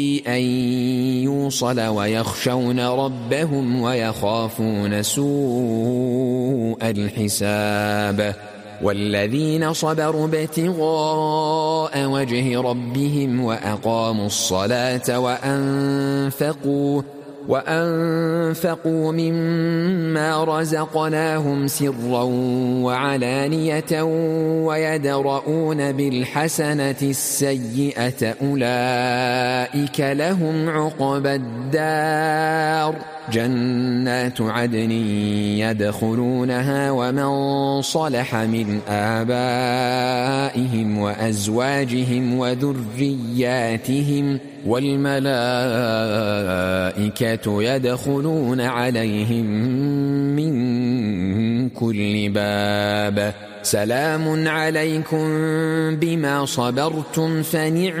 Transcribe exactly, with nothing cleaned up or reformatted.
أن يوصل ويخشون ربهم ويخافون سوء الحساب والذين صبروا ابتغاء وجه ربهم وأقاموا الصلاة وأنفقوا وأنفقوا مما رزقناهم سرا وعلانية ويدرؤون بالحسنة السيئة أولئك لهم عقبى الدار جنات عدن يدخلونها ومن صلح من آبائهم وأزواجهم وذرياتهم والملائكة يدخلون عليهم من كل باب سلام عليكم بما صبرتم فنعم